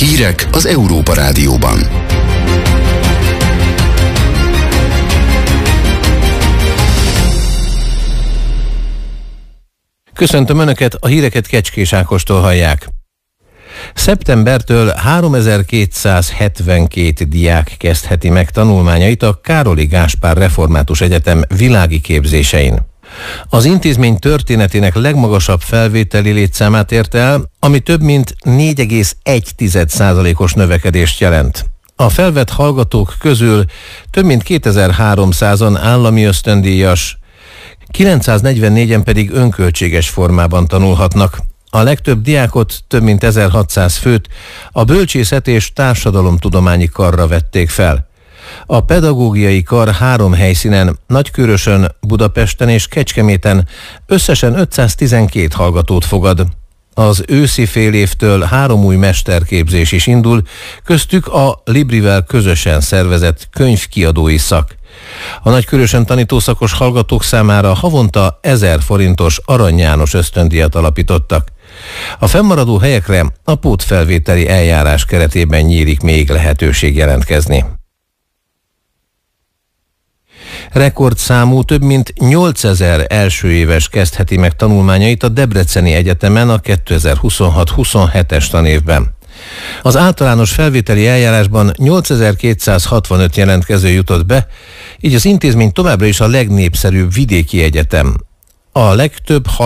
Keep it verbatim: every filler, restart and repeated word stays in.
Hírek az Európa Rádióban. Köszöntöm Önöket, a híreket Kecskés Ákostól hallják. Szeptembertől háromezer-kétszázhetvenkét diák kezdheti meg tanulmányait a Károli Gáspár Református Egyetem világi képzésein. Az intézmény történetének legmagasabb felvételi létszámát ért el, ami több mint négy egész egy százalékos növekedést jelent. A felvett hallgatók közül több mint kétezer-háromszázan állami ösztöndíjas, kilencszáznegyvennégyen pedig önköltséges formában tanulhatnak. A legtöbb diákot, több mint ezerhatszáz főt a bölcsészet és társadalomtudományi karra vették fel. A pedagógiai kar három helyszínen, Nagykőrösön, Budapesten és Kecskeméten összesen ötszáztizenkét hallgatót fogad. Az őszi fél évtől három új mesterképzés is indul, köztük a Librivel közösen szervezett könyvkiadói szak. A Nagykőrösön tanító szakos hallgatók számára havonta ezer forintos Arany János ösztöndíjat alapítottak. A fennmaradó helyekre a pótfelvételi eljárás keretében nyílik még lehetőség jelentkezni. Rekordszámú több mint nyolcezer elsőéves kezdheti meg tanulmányait a Debreceni Egyetemen a kétezer-huszonhat-huszonhetes tanévben. Az általános felvételi eljárásban nyolcezer-kétszázhatvanöt jelentkező jutott be, így az intézmény továbbra is a legnépszerűbb vidéki egyetem. A legtöbb